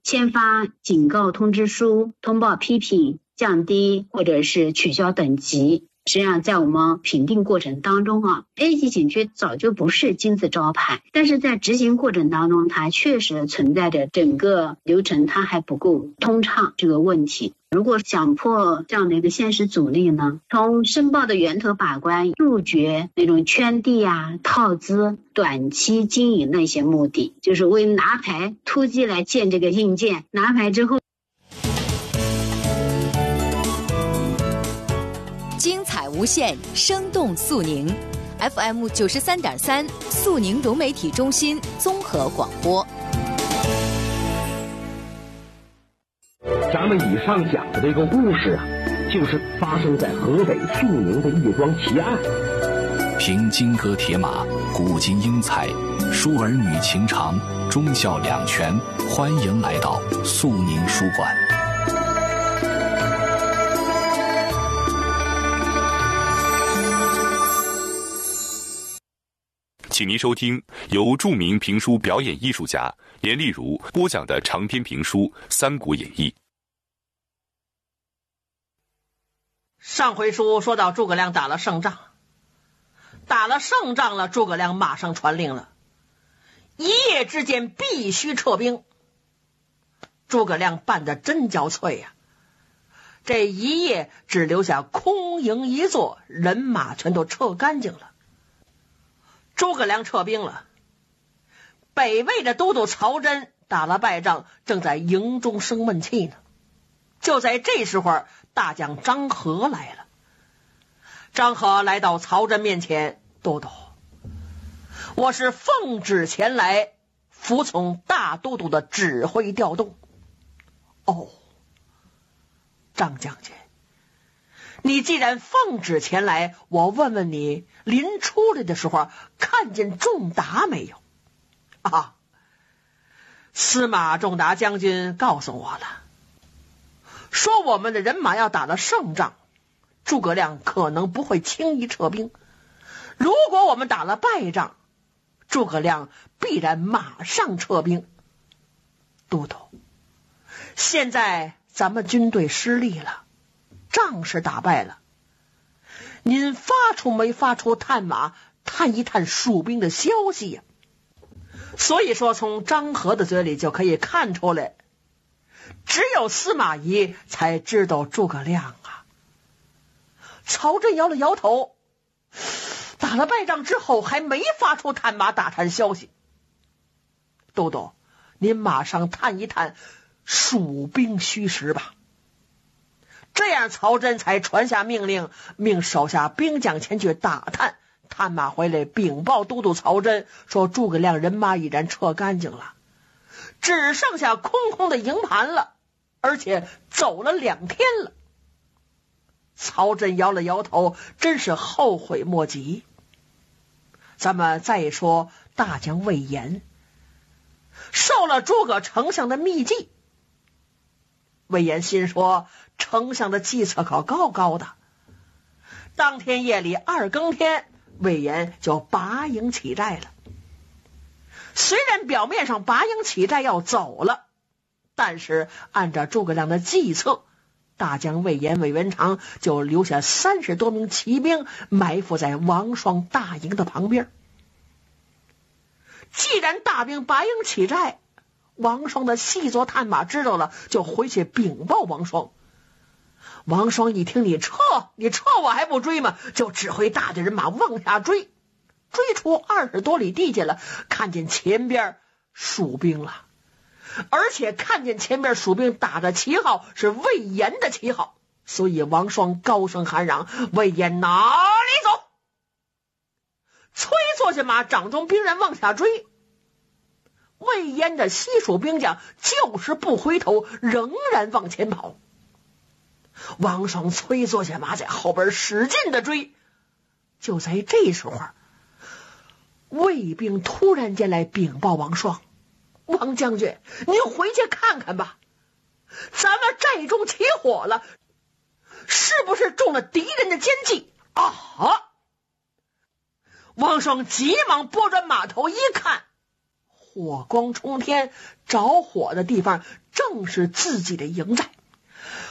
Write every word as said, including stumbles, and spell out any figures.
签发警告通知书、通报批评、降低或者是取消等级。实际上在我们评定过程当中啊 A 级景区早就不是金字招牌，但是在执行过程当中它确实存在着整个流程它还不够通畅这个问题。如果想破这样的一个现实阻力呢，从申报的源头把关，杜绝那种圈地啊、套资、短期经营的一些目的，就是为拿牌突击来建这个硬件，拿牌之后精彩无限，生动肃宁 F M 九十三点三，肃宁融媒体中心综合广播。 咱们以上讲的这个故事啊，就是发生在河北肃宁的一桩奇案。 凭金戈铁马，古今英才，书儿女情长，忠孝两全。欢迎来到肃宁书馆。 请您收听由著名评书表演艺术家阎丽如播讲的长篇评书《三国演义》。 上回书说到诸葛亮打了胜仗，打了胜仗了，诸葛亮马上传令了，一夜之间必须撤兵。诸葛亮办得真焦脆呀、啊！这一夜只留下空营一座，人马全都撤干净了。诸葛亮撤兵了，北魏的都督曹真打了败仗，正在营中生闷气呢。就在这时候，大将张合来了。张合来到曹真面前，都督，我是奉旨前来，服从大都督的指挥调动。哦，张将军，你既然奉旨前来，我问问你，临出来的时候看见仲达没有？啊，司马仲达将军告诉我了，说我们的人马要打了胜仗，诸葛亮可能不会轻易撤兵。如果我们打了败仗，诸葛亮必然马上撤兵。都督，现在咱们军队失利了，仗是打败了，您发出没发出探马探一探蜀兵的消息呀、啊？所以说从张合的嘴里就可以看出来，只有司马懿才知道诸葛亮啊。曹真摇了摇头，打了败仗之后还没发出探马打探消息。都督，您马上探一探蜀兵虚实吧。这样曹真才传下命令，命手下兵将前去打探，探马回来禀报都督曹真，说诸葛亮人马已然撤干净了，只剩下空空的营盘了，而且走了两天了。曹真摇了摇头，真是后悔莫及。咱们再说大将魏延，受了诸葛丞相的密计。魏延心说，丞相的计策可高高的。当天夜里二更天，魏延就拔营起寨了。虽然表面上拔营起寨要走了，但是按照诸葛亮的计策，大将魏延、魏元长就留下三十多名骑兵埋伏在王双大营的旁边。既然大兵拔营起寨，王双的细作探马知道了，就回去禀报王双。王双一听，你撤你撤我还不追吗？就指挥大队人马往下追，追出二十多里地界了，看见前边蜀兵了，而且看见前边蜀兵打的旗号是魏延的旗号，所以王双高声喊嚷：魏延哪里走？催坐下马，掌中兵人往下追。魏延的西蜀兵将就是不回头，仍然往前跑。王双催坐下马，在后边使劲的追。就在这时候，魏兵突然间来禀报王双：王将军，您回去看看吧，咱们寨中起火了，是不是中了敌人的奸计啊？王双急忙拨转马头一看，火光冲天，着火的地方正是自己的营寨。